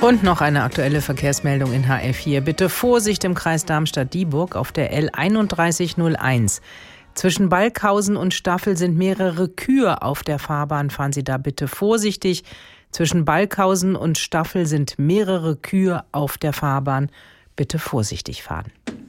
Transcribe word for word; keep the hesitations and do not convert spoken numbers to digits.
Und noch eine aktuelle Verkehrsmeldung in H F vier. Bitte Vorsicht im Kreis Darmstadt-Dieburg auf der L einunddreißig null eins. Zwischen Balkhausen und Staffel sind mehrere Kühe auf der Fahrbahn. Fahren Sie da bitte vorsichtig. Zwischen Balkhausen und Staffel sind mehrere Kühe auf der Fahrbahn. Bitte vorsichtig fahren.